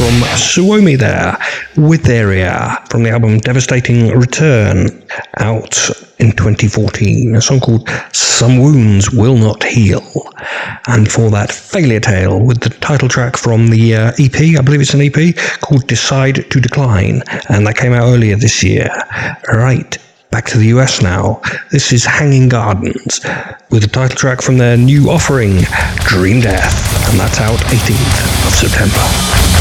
from Suomi there, with Area, from the album Devastating Return, out in 2014. A song called Some Wounds Will Not Heal. And for that, Failure Tale, with the title track from the EP, I believe it's an EP, called Decide to Decline. And that came out earlier this year. Right. Back to the US now. This is Hanging Gardens with the title track from their new offering, Dream Death, and that's out 18th of September.